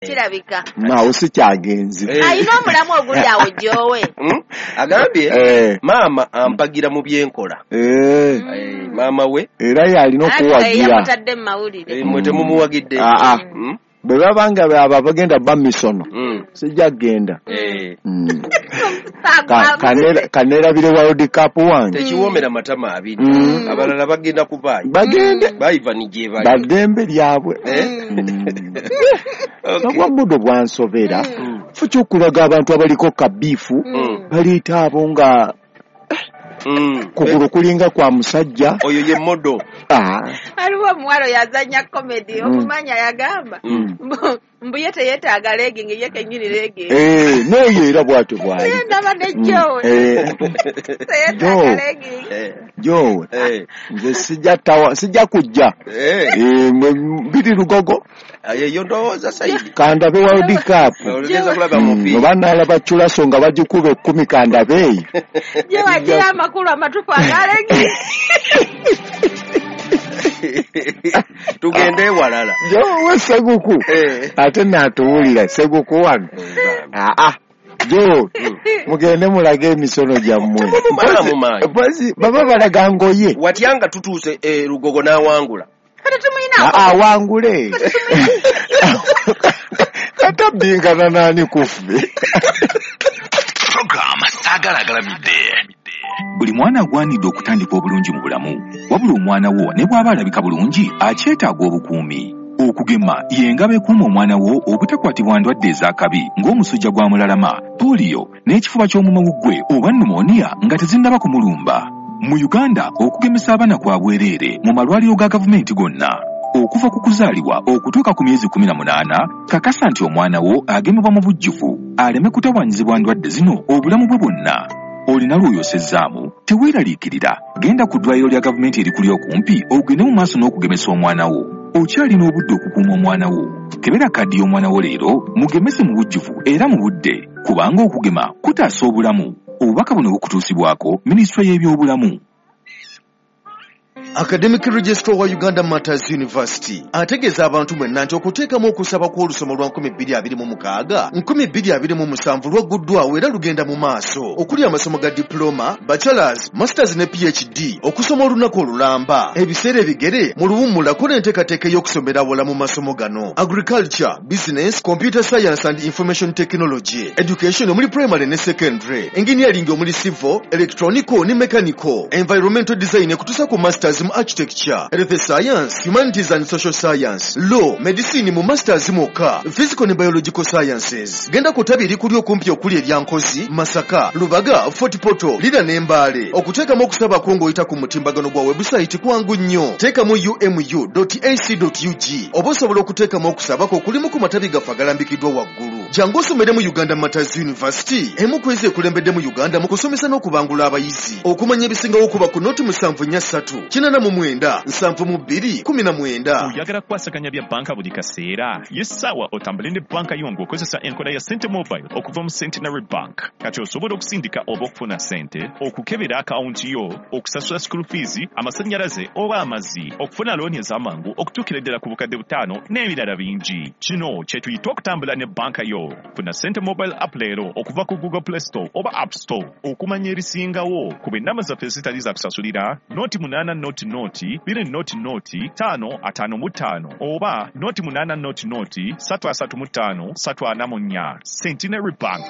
kirabika nawo sikyagenze ayina omulamu oguli awo gyowe agambye maama ampagira mu byenkola maama we era yalina okuwagira yamutadde mu mawulire mwe temumuwagidde bwe babanga abo bagenda bamisono sijja kgenda kaneerabire World Cup wange tekiwoomera matama abiri abalala bagenda kuvaayo bagende baivani gye bali baddembe lyabwe nagwa mudo bwansobera fukyokulaga abantu abaliko kabiifu baliita abo nga kugulu kulinga kwa musajja oyo ye modo aliwo omuwalo yazanya comedy okumanya yagamba mbuye teyeetaaga legging ye kenyini legging n'oyo era bwatyo bwali ndaba ne Joe teyeetaaga legging Joe nze sijja kujja biri lugogo yeyo ndowooza Saidi kandabe World Cup oba naalaba Chulaso nga bagikuba 10 kandabe je wagira amakulu amatufu agalegging tugende walala Joe Seguku ate natuwulira Seguku wano Joe mugende mulage emisono gyammwe baba balaga ngoye watyanga tutuuse lugogo n'awangula awangule katabbingana nani kufe Program sagalagalamidde buli mwana agwanidde okutandika obulungi mu bulamu wabula omwana wo ne bw'aba alabika bulungi akyetaaga obukuumi okugema y'engabo ekuuma omwana wo obutakwatibwa ndwadde ez'akabi ng'omusujja gwa mulalama poliyo n'ekifuba ky'omumawuggwe oba pneumonia nga tezinnaba kumulumba mu Uganda okugemesa abaana kwa bwereere mu malwaliro ga gavumenti gonna okuva ku kuzaalibwa okutuuka ku myezi 18 kakasa nti omwana wo agemebwa mu bujjuvu aleme kutawaanyizibwa ndwadde zino obulamu bwe bwonna olina lw'oyosezzaamu teweeraliikirira genda ku ddwaliro lya gavumenti erikuli okumpi ogende mu maaso n'okugemesa omwana wo okyalina obudde okukuuma omwana wo kebera kaddi y'omwana wo leero mugemese mu bujjuvu era mu budde kubanga okugema kutaasa obulamu obubaka buno bukutuusibwako minisitule y'ebyobulamu Academic Registrar wa Uganda Matters University ategeeza abantu mwenna nti okuteekamu okusaba kw'olusoma lwa 2026 2027 lwagguddwawo era lugenda mu maaso okuli amasomo ga diploma, bachelors, masters ne PhD okusoma olunaku olulamba ebiseera ebigere mu luwummula kola enteekateeka y'okusomera awola mu masomo gano agriculture, business, computer science and information technology, education omuli primary ne secondary, engineering omuli civil, electronical ne mechanical, environmental design ekutuusa ku masters mu architecture, health science, humanities and social science, law, medicine mu masters mwokka, physical ne biological sciences. Genda ku ttabi erikuli okumpi okuli eryankozi, Masaka, Lubaga, Fort Portal, Lira n'Embaale. Okuteekamu okusaba ng'oyita ku mutimbagano gwa website kwangu nnyo. Teekamu umu.ac.ug oba osobola okuteekamu okusabako okulimu ku matabi gaffe agalambikiddwa waggulu. Jangu osomere mu Uganda Matters University, emu ku ezeekulembedde mu Uganda mu kusomesa n'okubangula abayizi. Okumanya ebisingawo okuba ku noti 743 8 7 2 oyagala kukwasaganya bya banka buli kaseera yessaawa otambule ne banka yo ng'okozesa enkola ya Sente Mobile okuva mu Centenary Bank kati osobola okusindika oba okufuna sente okukebera akawunti yo okusasula school fees amasannyalaze oba amazzi okufuna looni ez'amangu okutuukira ddala ku bukadde 5 n'ebirala bingi kino kye tuyita okutambula ne banka yo funa Sente Mobile app leero okuva ku Google Play Store oba App Store okumanya erisingawo ku bennama zaffe ezitali za kusasulira noti 8 noti 2 noti 5 oba noti 8 noti 335 344 Centenary Bank.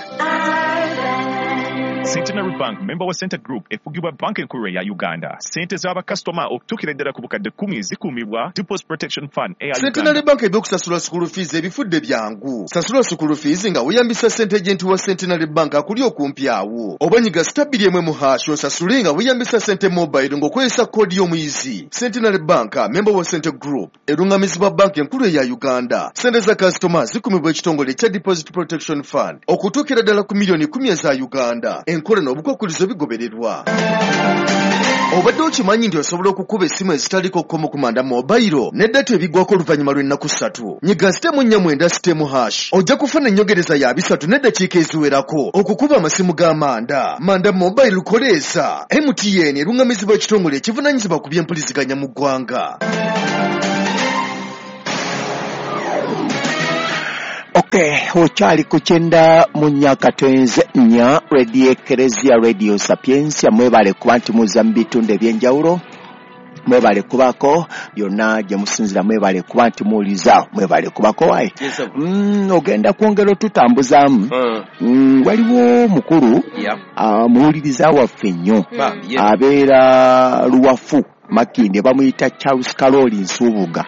Centenary Bank, member wa Center Group, efugibwa bank enkulu ya Uganda. Sente z'aba customer okutuukira ddala ku bukadde 10 zikuumibwa Deposit Protection Fund eya Uganda. Centenary Bank ebyokusasula school fees ebifudde byangu. Sasula school fees nga weeyambisa ssente agent wa Centenary Bank akuli okumpi awo. Oba nyiga *1# osasule nga weeyambisa Sente Mobile ng'okozesa koodi y'omuyizi. Centenary Bank, member wa Center Group, erungamizibwa bank enkulu ya Uganda. Sente za customers zikumibwa ekitongole kya Deposit Protection Fund okutuukira ddala ku milioni 10 za Uganda. Enkola n'obukwakkulizo bigobererwa. Obadde okimanyi nti osobola okukuba essimu ezitaliko kkomo ku manda mobile n'eddata ebigwako oluvannyuma lw'ennaku 3. Nyiga *4 ojja kufuna ennyongereza ya 3 n'eddakiika eziwerako okukuba amasimu g'amanda. Manda mobile koleeza. MTN erungamizibwa ekitongole ekivunaanyizibwa ku by'empuliziganya mu ggwanga. Okay, okyali ku kyenda mu Nyakatenze nnya Radio Eklezia Radio Sapiensia mwebale kuba nti muzza mu bitundu ebyenjawulo mwebale kubako byonna gye musinzira mwebale kuba nti muwulizaawo mwebale kubako wayi ogenda kwongera otutambuzaamu waliwo mukulu muwuliriza waffe nnyo abeera Luwafu Makindye bamuyita Charles Karoli Nsubuga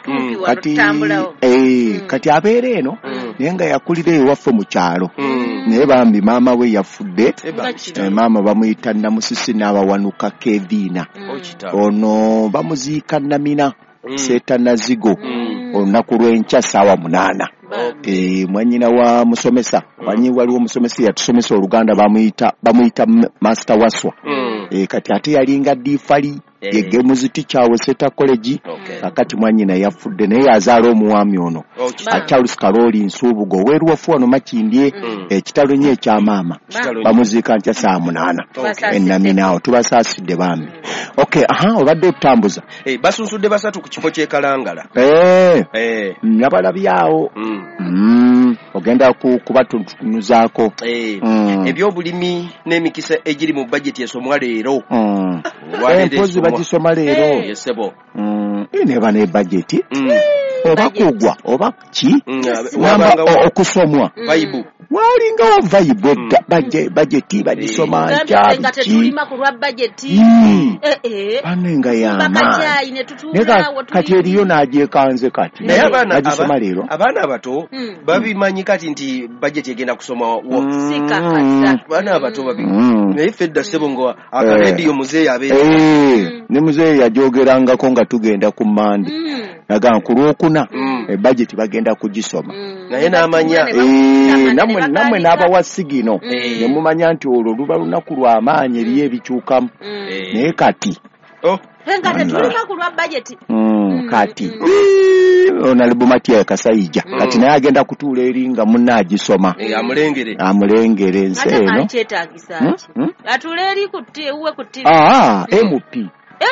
kati abeera eno naye nga yakulira ewaffe mu kyalo naye bambi maama we yafudde maama bamuyita Namusisi n'abawanuka Kevina ono bamuziika Namina Seeta Nazigo olunaku lw'enkya ssaawa 8 mwanyina wa musomesa waliwo omusomesa yatusomesa Oluganda bamuyita Master Waswa kati ate yalinga Difali yegemuzi tichawe Seta College kakati mwanyina yafudde naye yazaala omuwami ono Charles Karoli Nsubugo Luwafu wano Makindye ekitalo nnyo ekya maama bamuziika nkya saa 8 Naminaawo tubasaasidde bambi okay obadde otutambuza basunsudde basatu ku kifo ky'Ekalangala nabalabyawo ogenda kubatunuzaako ebyobulimi n'emikisa egiri mu budget esomwa leero empozi bagisoma leero neba ne budget oba kugwa oba ki okusomwa Bible walinga wa Bible edda budget bagisoma nga tetulima ku lwa budget banenga y'amaanyi kati eriyo n'agyekanze kati bagisoma leero abaana abato babimanyi kati nti budget egenda kusoma baana abato naye fedda ssebo nga akarediyo muzeeyi abeera ne muzeeyi yajogerangako nga tugenda ku Mande naga ku Lwokuna budget bagenda kugisoma naye n'amanya nammwe n'abawa sigino ne mumanya nti olwo luba lunaku lw'amaanyi eriyo ebikyukamu naye kati nga tetulima ku lwa budget kati Honorable Mathias Kasayija kati naye agenda kutuula eri nga munaagisoma amulengere nsi eno atuula eri uwe ku TV MP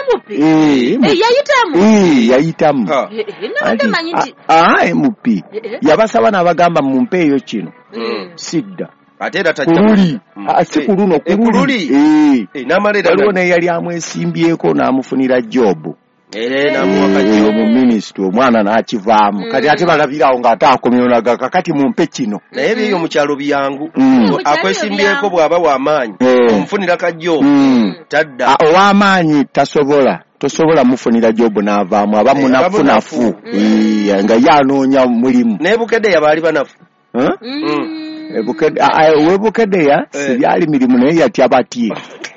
yayitamu MP yabasaba n'abagamba mumpeeyo kino sidda ate era kululi si kuluno kululi waliwo naye yali amwesimbyeko n'amufunira jobu mu minisitule omwana n'akivaamu kati ate balabirawo ng'ate akomyonaga kakati mumpe kino naye byeyo mu kyalo byangu akwesimbyeko bw'aba w'amaanyi omufunira kajjo tadda ow'amaanyi tosobola mufunira jobu n'avaamu aba munafunafu nga yanoonya mulimu naye Bukeddeya baali banafu Bukeddeya sibyali mirimu naye yatya batye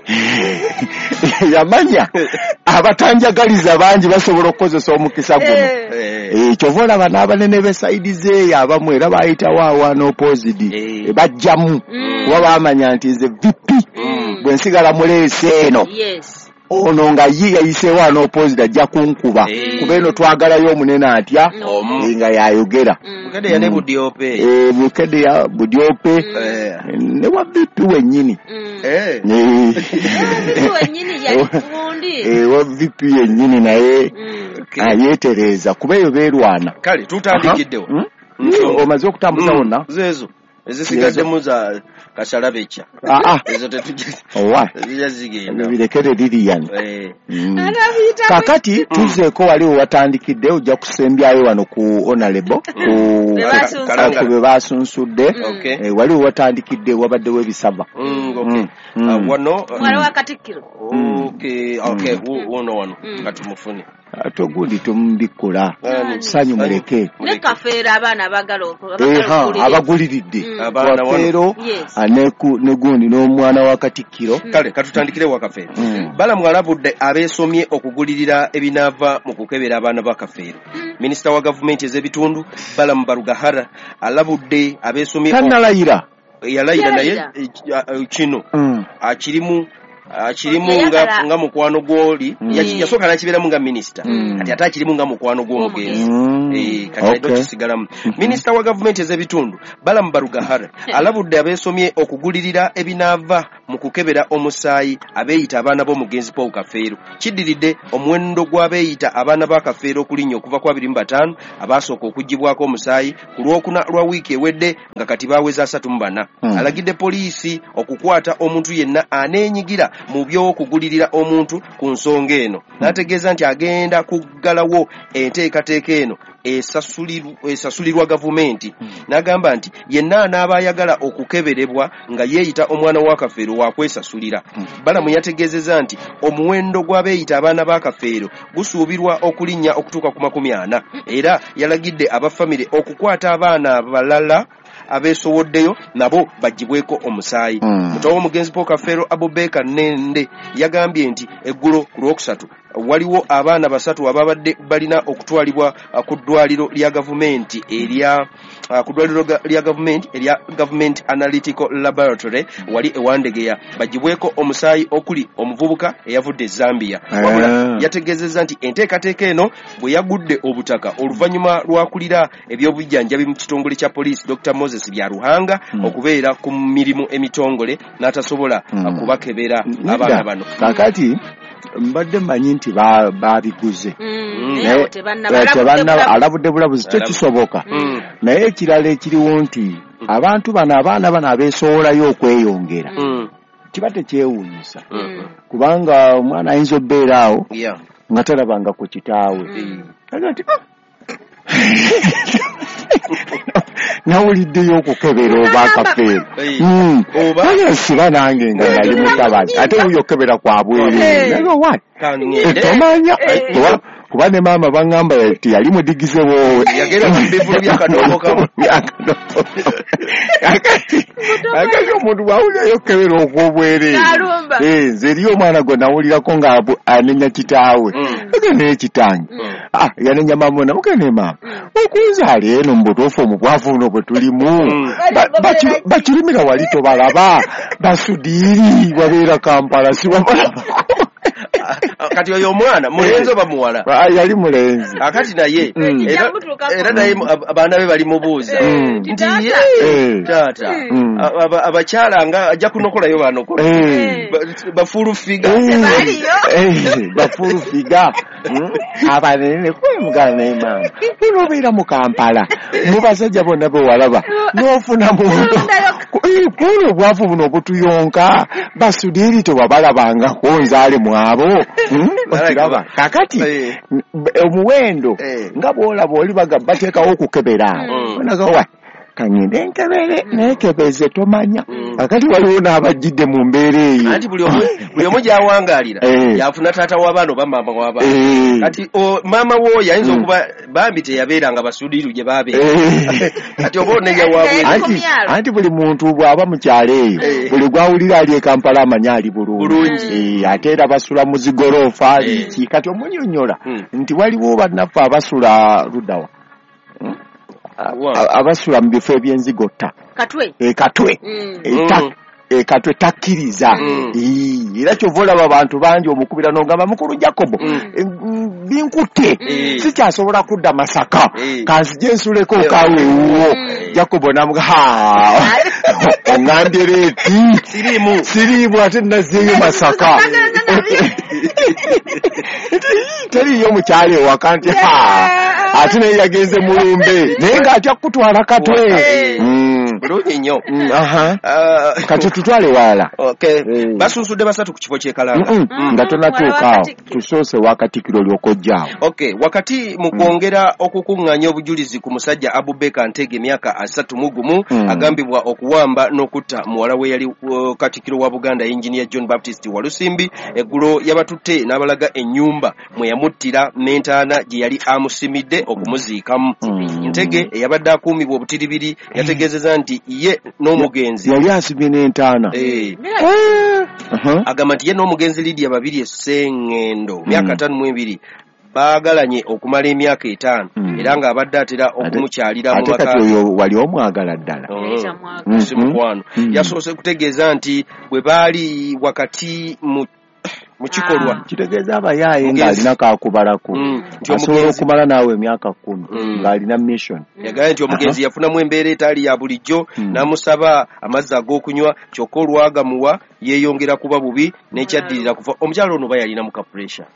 yamanya abatanjagaliza bangi basobola okukozesa omukisa guno kyova olaba n'abanene b'esayidi zeeyo abamu era bayitawo awaana opposite bajjamu kuba baamanya nti nze VP bwe nsigala muleese eno ono nga ye yayiseewo ano opposite ajja kunkuba kuba eno twagalayo omunene atya nga yayogera Bukeddeya ne Budyope Bukeddeya Budyope ne wa VP wennyini wa VP yennyini naye yeetereza kuba eyo beerwana kale tutandikiddewo omaze okutambuza wonna zeezo ezisigaddemu za Kasalabecha ezo tetujja zigenda birekere Lilian kakati tuzeeko waliwo watandikidde ojja kusembyayo wano ku Honorable ku be basunsudde waliwo watandikidde wabaddewo ebisava wano waliwo Katikkiro wano katumufune ate ogundi tumubikkula sanyu muleke ne kafeera abaana abagala abaguliridde wafeero ne gundi n'omwana wa Katikkiro kale katutandikire wa Kafeero Balamu alabudde abeesomye okugulirira ebinaava mu kukebera abaana ba Kafeero Minisita wa gavumenti ez'ebitundu Balamu Barugahara alabudde abeesomye tannalayira yalayira naye kino akirimu nga mukwano gw'oli yasooka n'akibeeramu nga minisita kati ate akirimu nga mukwano gw'omugenzi kati kisigalamu minisita wa gavumenti ez'ebitundu Balamu Barugahara alabudde abeesomye okugulirira ebinaava mu kukebera omusaayi abeeyita abaana b'omugenzi Paul Kafeero. Kiddiridde omuwendo gw'abeeyita abaana ba Kafeero okulinnya okuva ku 25 abaasooka okuggyibwako omusaayi ku Lwokuna lwa wiiki ewedde nga kati baaweza 34. Alagidde poliisi okukwata omuntu yenna aneenyigira mu by'okugulirira omuntu ku nsonga eno. N'ategeeza nti agenda kuggalawo enteekateeka eno esasulirwa gavumenti. N'agamba nti yenna anaaba ayagala okukeberebwa nga yeeyita omwana wa Kafeero wa kwesasulira. Balamu yategeezezza nti omuwendo gw'abeeyita abaana ba Kafeero gusuubirwa okulinnya okutuuka ku 40 era yalagidde abafamire okukwata abaana abalala abeesowoddeyo nabo bagibweko omusaayi. Mutawa omugenzi Paul Kafeero Abubakar Nende yagambye nti eggulo ku Lwokusatu waliwo abaana 3 ababadde balina okutwalibwa ku ddwaliro lya gavumenti erya Government Analytical Laboratory wali ewandegeya bagibweko omusaayi okuli omuvubuka eyavudde Zambia. Wabula yategeezezza nti enteekateeka eno bwe yagudde obutaka oluvannyuma lwakulira ebyobujjanjabi mu kitongole kya poliisi Dr. Moses Byaruhanga okubeera ku mirimu emitongole n'atasobola kubakebera abaana bano. Kakati mbadde manyi nti babiguze alabudde bulabuzi kyo kisoboka naye ekirala ekiriwo nti abantu bano abaana bano abeesowolayo okweyongera kiba tekyewuunyisa kubanga omwana ayinza obbeera awo nga talabanga ku kitaawe nawuliddeyo okukebera oba Kafeero siba nange nga nali mutabazi ate wuyo okukebera kwa bwereere tomanya kuba ne maama baŋŋamba nti yali mudigize woowe akati omuntu bwawulirayo okukebera okw'obwereere nze eri omwana gwe nawulirako nga anenya kitaawe naye kitange yanenya maama namugane maama okunzaala eno mu butuufu omubwavu buno bwe tulimu bakirimira wali tobalaba basudiiri wabeera Kampala siwabalabako kati oyo omwana mulenzi oba muwala? Yali mulenzi. Akati naye era naye abaana be bali mubuuza nti taata abakyala nga ajja kunokolayo banokola bafulufiga bafulufiga abanene kwemugala naye maama kunobeera mu Kampala mu basajja bonna bewalaba n'ofuna muntu kuno obwavu buno obutuyonka basudiiri tewabalabangako nzaale mwabo okiraba kakati omuwendo nga bwolaba oli bateekawo okukebera onagawa kangende nkebere nekebeze tomanya akati waliwo n'abajjidde mu mbeera eyo anti buli omu gyawangaalira yafuna taata w'abaana oba maama w'abaana kati maama w'oyo ayinza okuba bambi teyabeeranga basudiiru gye baabeera kati oba onenya wabwe anti buli muntu bw'aba mu kyalo eyo buli gwawulira ali e Kampala amanya ali bulungi ate era basula mu zigoloofa aliki kati omunyonyola nti waliwo bannaffe abasula luddawa abasula mu bifo eby'enzigotta katwe katwe takkiriza era kyova olaba abantu bangi omukubira n'ogamba mukulu Jacobo binkutte sikyasobola kudda Masaka kanzije nsuleko okaawe ewuwo Jacobo namuga oŋŋambye leeti siriimu ate nazzeeyo Masaka teriyo mukyalo ewaka nti ate naye yagenze mulumbe naye ng'atya kutwala katwe bulungi nnyo kati tutwale wala basunsudde 3 ku kifo ky'ekalanga nga tonatuukaawo tusoose wakatikiro ly'okojjaawo wakati mu kwongera okukuŋŋaanya obujulizi ku musajja Abubakar Ntege emyaka 31 agambibwa okuwamba n'okutta muwala we yali katikiro wa Buganda Engineer John Baptist Walusimbi eggulo yabatutte n'abalaga ennyumba mwe yamuttira n'entaana gye yali amusimidde okumuziikamu. Ntege eyabadde akuumibwa obutiribiri yategeezezza nti ye n'omugenzi yali asibye n'entaana agamba nti ye n'omugenzi Lydia babiri Essengendo myaka 52 baagalanye okumala emyaka 5 era ng'abadde atera okumukyalira mu maka. Ate kati oyo wali omwagala ddala simukwano yasoose kutegeeza nti bwe baali wakati mu mukikolwa kitegeeza abayaaye ng'alina kakubalako asobola okumala naawe emyaka 10 ng'alina mission. Yagambye nti omugenzi yafunamu embeera etaali ya bulijjo n'amusaba amazzi ag'okunywa kyokka olwagamuwa yeeyongera kuba bubi n'ekyaddirira kuva omukyalo ono ba yalina muka pressure.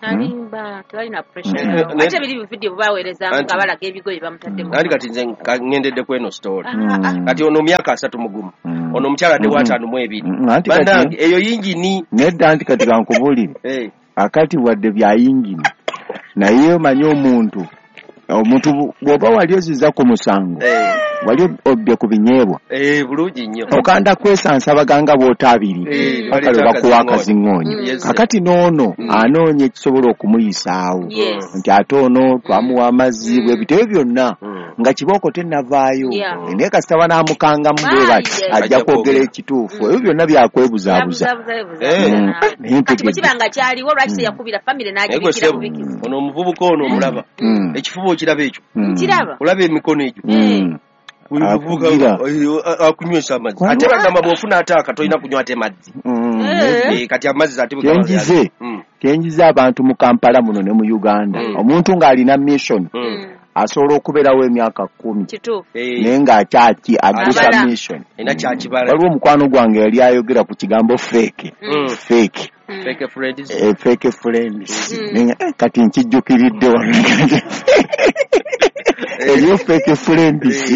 Ate biri video baweereza nga balaga ebigoye bamutaddemu. Kati nze ngendedde ku eno story. Kati ono myaka 3 mugumu. Ono omukyala adde wa 5 mu 2. Bandange eyo yingini nedda anti kati kankubulire. Akati wadde bya yingini. Naye omanyi omuntu bw'oba wali oziza ku musango wali obbe ku binyeebwa bulungi nnyo okanda kwesansa baganga b'otaabirire bakale bakuwa akaziŋŋoonyo akati n'ono anoonya ekisobola okumuyisaawo nti ate ono twamuwa amazzi bwe bitebyo byonna nga kibooko tennavaayo naye kasita banaamukangamu bwe bati ajja kwogera ekituufu ebyo byonna byakwebuzaabuza kibanga kyaliwo lwaki yakubira famire n'agibikira bubikizi ono omuvubuka ono omulaba ekifuba okiraba ekyo olaba emikono egyo akunywesa amazzi ate bagamba bw'ofuna ataaka tolina kunywa ate mazzi kati amazzi ate kenjize abantu mu Kampala muno ne mu Uganda omuntu ng'alina mission asobola okubeerawo emyaka 10 naye ng'akyaki aggusa mission. Waliwo omukwano gwange yali ayogera ku kigambo fake friends kati nkijjukiridde eriyo fake friends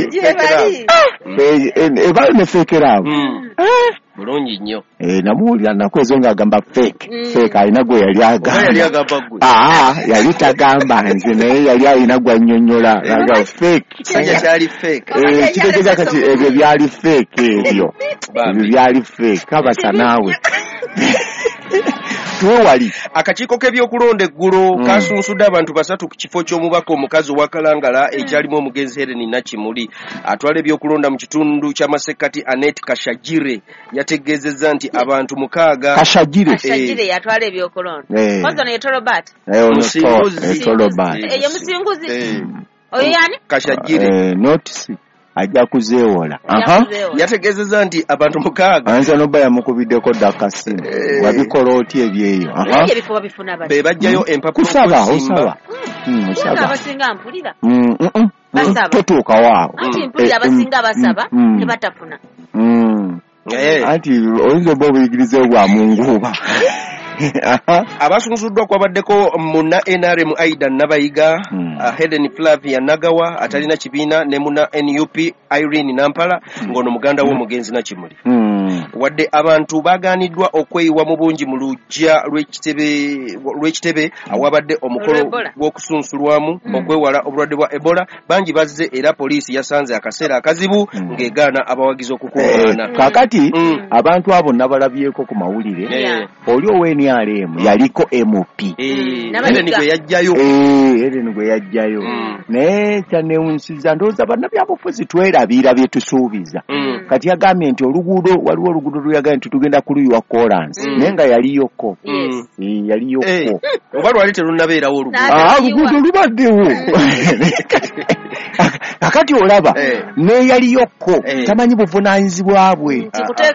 ebali ne fake love bulungi nnyo namuwulira nnaku ezo ng'agamba fake alina gwe yali agamba yali tagamba nze naye yali alina gwannyonnyola aga fake kitegeeza kati ebyo byali fake ebyo byali fake kabasa naawe wali akakiiko k'ebyokulonda eggulo kasunsudde abantu 3 ku kifo ky'omubaka omukazi owa Kalangala ekyalimu omugenzi Helen Nakimuli atwala ebyokulonda mu kitundu ky'amasekkati Anet Kashagire yategeezezza nti abantu 6 Kashagire yatwala ebyokulonda kozo ne Torobat eyo musinguzi oyo yani Kashagire notice ajja kuzeewola yategeezezza nti abantu 6 anza noba yamukubiddeko dakasimu wabikola oti ebyeyo be bajjayo empapula osaba abasinga mpulira totuuka waawo anti mpulira abasinga basaba ne batafuna anti oyinza oba obuyigirize bwa munguuba abasunsuddwa kwabaddeko muna NRM Aida Nabayiga Helen Flavia Nagawa atalina kibiina ne muna NUP Irene Nampala ngono muganda w'omugenzi Nakimuli wadde abantu baganiddwa okweyiwa mu bungi mu lujja lw'ekitebe awabadde omukolo gw'okusunsulwamu okwewala obulwadde bwa Ebola bangi bazze era poliisi yasanze akaseera akazibu ng'egaana abawagizi okukuŋŋaana kakati abantu abo nabalabyeko ku mawulire oli owenRM yaliko MP Helen gwe yajjayo naye kyanewunsiza ndowooza bannabyabufuzi twerabira bye tusuubiza kati yagambye nti waliwo oluguudo luyagambye nti tugenda kuluyiwa kolansi naye nga yaliyoko oba lwali terunnabeerawo oluguudo lubaddewo kakati olaba neyaliyoko tamanyi buvunaanyizibwa bwe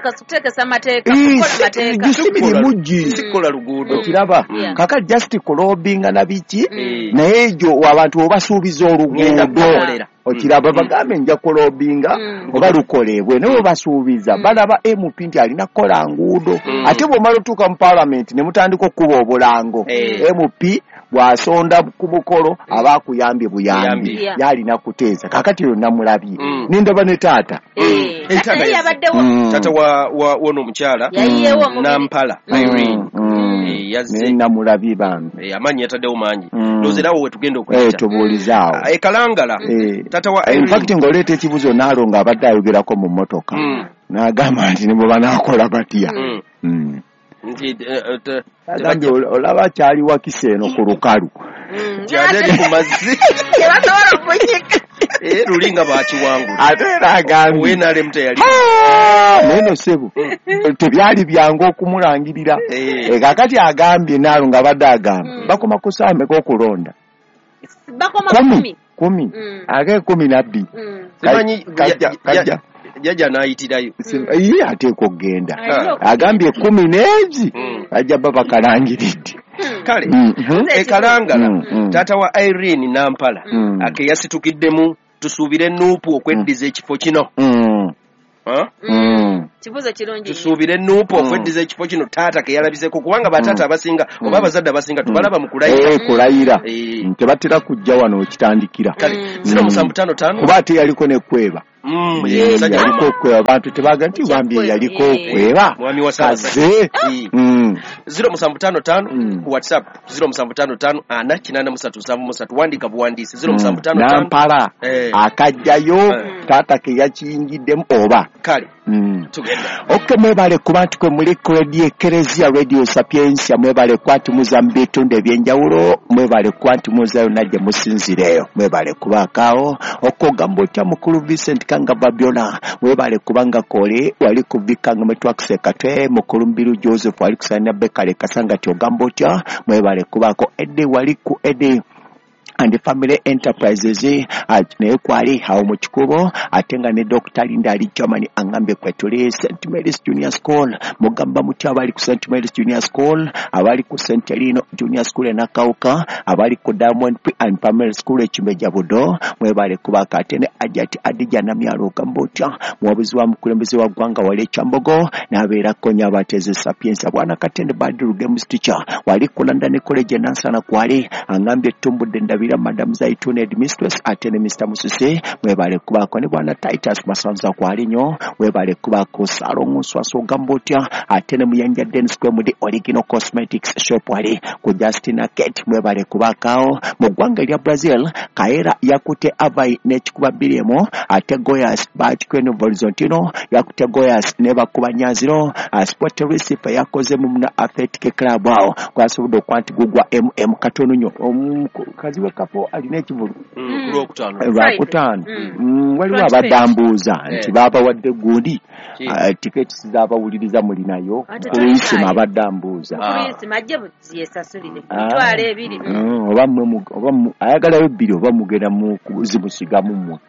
sikola luguudo kiraba kakati just kolobinga na biki naye egyo abantu obasuubiza oluguudo okiraba bagambe nja kolobinga oba lukolebwe naye obasuubiza balaba MP nti alina kukola nguudo ate bw'omala otuuka mu parliament ne mutandika okuba obulango MP bw'asonda ku mukolo aba akuyambye buyambi yalina kuteesa kakati yonna mulabye nindaba ne taata taata wono omukyala Nampala yazze namulabye bambi amanyi yataddewo mangi ndozerawo wetugenda okuyita tubuulizaawo Kalangala taata wa in fact ng'oleeta ekibuzo naalo ng'abadde ayogerako mu mmotoka n'agamba nti ne bwe banaakola batya agambye olaba kyali wakisa eno ku lukalu kyali ku mazzi lulinga bakiwangu ate era agambye wenalemu teyali naye no ssebo tebyali byangu okumulangirira kakati agambye naalo ng'abadde agamba bakoma ku saameko okulonda 10 age 12 simanyi kajja jajja n'ayitirayo ye ateeka okgenda agambye 10 n'ezi ajja baba kalangiridde kale ekalangala taata wa Irene Nampala akeyasitukiddemu tusuubire Nuupu okweddiza ekifo kino kibuzo kirungi tusuubire Nuupu okweddiza ekifo kino taata keyalabiseko kubanga bataata abasinga oba abazadde abasinga tubalaba mu kulayira tebatera kujja wano okitandikira 0755 kuba ate yaliko nekweba yaliko okweba abantu tebaga nti wambye yaliko okweba mwami wa kaze 0755 ku WhatsApp 0755 wandika buwandiisi 0755 Nampala akajjayo taata ke yakiyingiddemu oba kale mwebale ku bantu kwe muli ku Eklezia Radio Sapiensia mwebale kwatumuza mu bitundu ebyenjawulo mwebale kwatumuza yonna gye musinzireyo mwebale kubakaawo okugamba otya mukulu Vincent Kanga Babyola mwebale kubanga kole wali ku Vikanga Metwakisekatwe mukulu Mbiru Joseph wali kusanya Bekale Kasanga tyogamba otya mwebale kubako Edde wali ku Edde and Family Enterprises naye kwali awo mu kikubo ate nga ne Dr. Linda ali Germany angambye kwetuli St. Mary's Junior School mugamba mutya abali ku St. Mary's Junior School abali ku St. Elino Junior School Nakauka abali ku Diamond and Primary School Ekimbeja Budo mwebale kubaka ate ne Ajati Adija Namyalo Kambotya mwabuzi wa mukulembeze wa gwanga wali Chambogo nabeera konya abateze Sapienza bwana Katende Badru Games teacher wali ku London College Nansana kwali angambye tumbudde ndabira Madam Zaitune Headmistress atene Mr. Musise mwebale kubako ne bwana Titus Masanza kwali nyo mwebale kubako Salongo Swaso Gambotya atene Muyanja Dennis kwe mudi Original Cosmetics Shop wali ku Justina Kate mwebale kubakao mu gwanga lya Brazil Kaera yakute Avai n'ekikuba Biliemo ate Goyas Batikweni Horizontino yakute Goyas neba kuba Nyaziro Sport Recipe yakoze mu muna Athletic Club awo kwasobodo kwanti gugwa MM katono nyo kaziwe kapo alina ekivulu lwakutaano waliwo abadambuuza nti baba wadde gundi tiketi z'abawuliriza mulinayo kulisima abadambuuza oba ayagalayo bbiri oba mugenda zimusigamu mmwe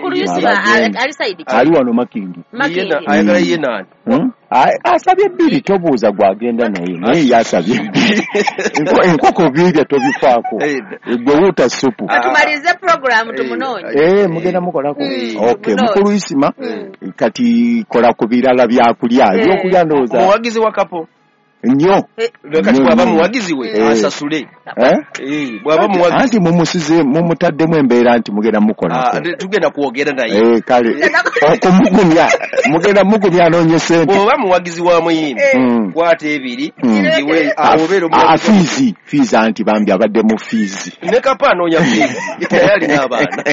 ali wano Makindi ayagala ye nani asabye bbiri tobuuza gwagenda naye yasabye enkoko bibya tobifaako gwe wuuta supu tumalize program tumunoonye mugenda mukolako okay mukulu isima kati kola ku birala byakulya ebyokulya ndowooza muwagizi wa kapo nnyo kati bwaba muwagizi we asasule bwaba muwagizi anti mumusize mumutaddemu embeera nti mugenda mukolako tugenda kwogera naye kale okumugumya mugenda mugumya anoonye sente bw'oba muwagizi wa muyimbi kwata ebiri iwe awobeera fiizi anti bambi abadde mu fiizi ne kapa anoonya fiizi tayali n'abaana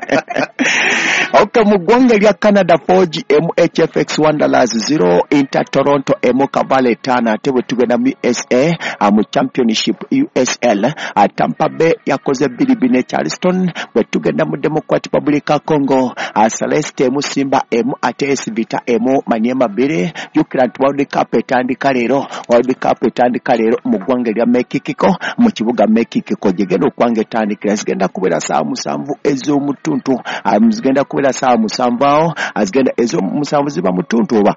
mu ggwanga lya Canada 4G MHFX Wanderers 0 Inter Toronto Cavalry 5 ate bwe tugenda mu USA mu Championship USL Tampa Bay yakoze 2-2 ne Charleston bwe tugenda mu Democratic Republic of Congo Celeste Simba ate Vita Maniema 2 Ukraine World Cup etandika leero mu ggwanga lya Mexico mu kibuga Mexico gigenda okwanga etandikira zigenda kubeera saa 7 ez'omutuntu zigenda kubeera saa 7 awo azigenda ez'omusanvu ziba mutuntu oba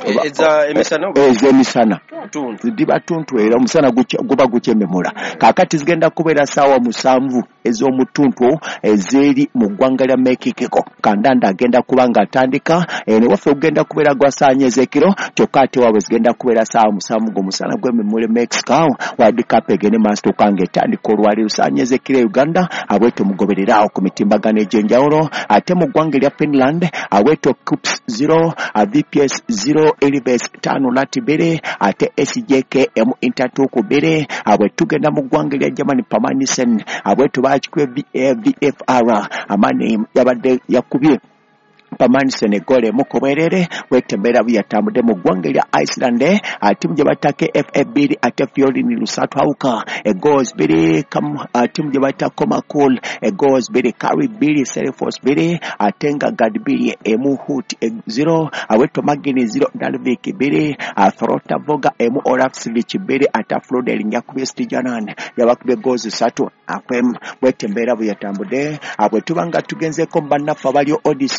emisana zidiba tuntu era omusana guba gukyememula kakati zigenda kubeera saawa 7 ez'omutuntu ezeri mu ggwanga lya Mexico kandanda agenda kubanga atandika ne waffe ogenda kubeera gwasaanya ezekiro kyokka ate waabwe zigenda kubeera saawa 7 g'omusana gw'ememule Mexico World Cup egende maaso tukanga etandika olwaleero saanya ezekiro Uganda abweto mugobereraawo ku mitimbagano egy'enjawulo ate mu ggwanga lya Finland abweto Cups 0 VPS 0 Elibes 5 lati bere ate SJKM Intertuku bere abwe tugenda mu ggwanga lya Germany Permanisen abwe tubakikwe VFR amane yabadde yakubye Permanisen gole mukoberere wetembera byatambude mu ggwanga lya Iceland atimu gye batake FFB ate Fiorini Lusatu Hauka goals biri atimu gye batako Makul goals biri Caribbean Selfos biri atenga Gadbiri Emuhut 0 aweto Magini 0 Dalvik biri Afrota Voga Olafsvich biri ata Flodel Nyakubye Stijanan yabakubye goals 3 akwem wetembera byatambude abwe tubanga tugenzeko bannafa balyo Odyssey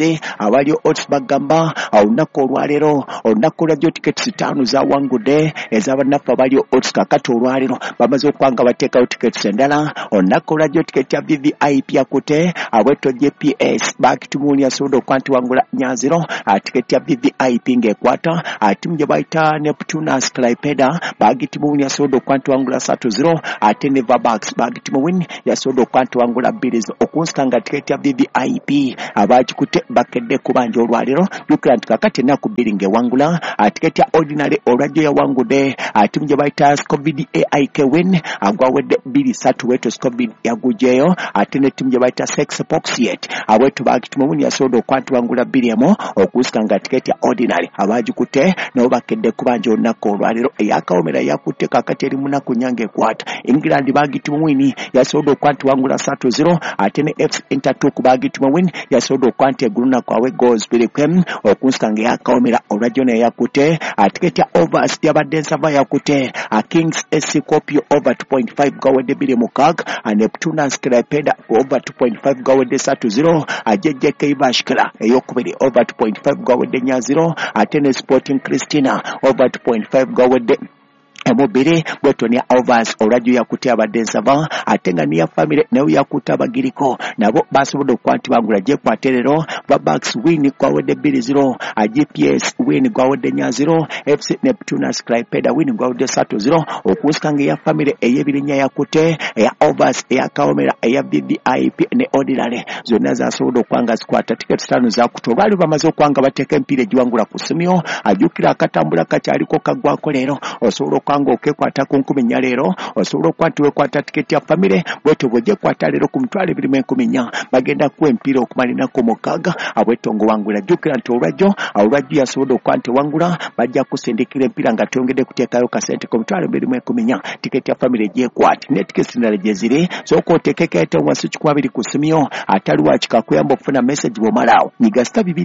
abali odds bagamba olunaku olwaleero olunaku olwajjo tickets 5 zawangudde ez'abannaffe abali odds kakati olwaleero bamaze okwanga bateekawo tickets endala olunaku olwajjo ticket ya VVIP yakute abwetto GPS bakitumuuni yasobola okwanti wangula nyaziro ticket ya VVIP ng'ekwata timu gye bayita Neptunus Clypeda bagitumuuni yasobola okwanti wangula 3-0 ate ne Vabax bagitumuuni yasobola okwanti wangula 2-0 okunsitanga ticket ya VVIP abagikute bakedde kubanja olwaleero jukira nti kakati ennaku bbiri ng'ewangula ticket ya ordinary olwajjo yawangudde timu gye bayita Scovidi AIK win agwawedde 2-3 wetu Scovidi yagujeyo ate ne timu gye bayita Sex Poxiet abwetu bagitumuuni yasobola okwanti wangula 2-1 okunsitanga ticket ya ordinary abagikute nabo bakedde kubanja olunaku olwaleero eyakawomera yakutte kakati eri munaku nyange ekwata England bagitumuuni yasobola okwanti wangula 3-0 ate ne FC Intertook bagitumuuni yasobola okwanti egulunaku awe goals 2-1 okunsitanga eyakawomera olwajjo naye yakutte ticket ya overs yabadde nsava yakutte Kings SC Kopio over 2.5 gawedde 2-6 Neptunus Clypeda over 2.5 gawedde 3-0 JJK Bashkira eyokubiri over 2.5 gawedde 0 ate ne Sporting Christina over 2.5 gawedde Mobile bwetonia overs olwajjo yakutte abadde nsava ate nga niya family nayo yakutte abagiriko nabo basobola okwanti bangula gye kwaterero Vabax win gwawedde 2-0 GPS win gwawedde 0 FC Neptunus Clypeda win gwawedde 3-0 okunsitanga ya family ey'ebirinya yakutte eya overs eya kawomera eya VVIP ne ordinary zonna zasobola okwanga zikwata tickets 5 zakutte olwali bamaze okwanga bateeka empiira egiwangula ku simio ajukira akatambula kakyaliko kaggwako leero osobola okwanga okekwata ku 10 leero osobola okwanti wekwata tiketi ya family bweto bw'ojja kwata leero ku 2,210 bagenda kuwa empiira okumalirako mukaaga abwetongo wangula jjukira nti olwajjo yasobola okwanti wangula bajja kusindikira empiira nga tongedde kuteekayo kasente ku 2,210 tiketi ya family egyekwati ne tiketi endala gye ziri sooka oteekeko ate wansi 20 ku simio atali wakikakuyamba okufuna message bw'omalaawo nyiga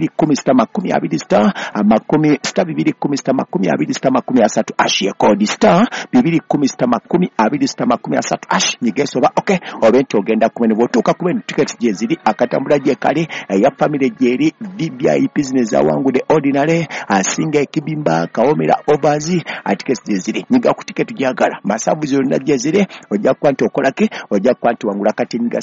210 ashiye kodi 210 nyigesoba okay obento ogenda kumene botuka kumene tickets gye ziri akatambula gye kale ya family gyeri VVIP business awangude ordinary asinga ekibimba kawomera overs tickets gye ziri nyiga ku ticket gyagala masabu zonna gye ziri ojja kwanti okolake ojja kwanti wangula kati nyiga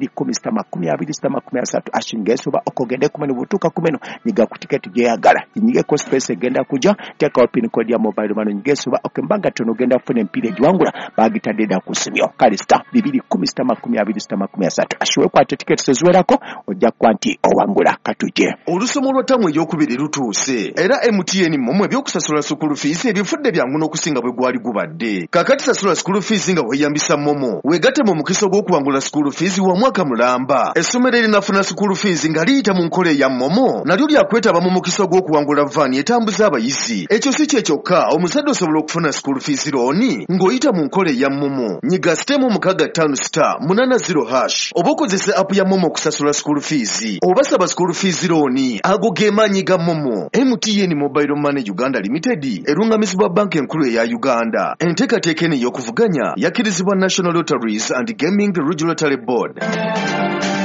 210 ashingesoba okogende kumene botuka kumene nyiga ku ticket gyagala nyige ko space egenda kuja teka pin code ya mobile money nyigesoba okay mbanga tono genda fune mpire jiwangula bagitadde da kusimyo kali star 210 ashiwe kwa tickets ziwerako ojja kwanti owangula katuje olusomo lwatamu eyokubiri lutuuse era MTN momwe byokusasula school fees ebifudde byangu n'okusinga bwe gwali gubadde kakati sasula school fees nga weyambisa momo wegate mu mukiso gw'okuwangula school fees wa mwaka mulamba essomero erinafuna school fees nga liyita mu nkole ya momo nalyo lyakwetaba mu mukiso gw'okuwangula vaani etambuza abayizi ekyo si kyekyoka omusadde osobola okufuna school fees looni ng'oyita mu nkole ya momo nyiga sitemu 65*880# oba okozese app ya momo okusasula school fees obasaba school fees looni ago gemanyi ga momo MTN Mobile Money Uganda Limited erungamizibwa banka enkulu eya Uganda enteekateeka eno ey'okuvuganya yakkirizibwa National Lotteries and Gaming Regulatory Board.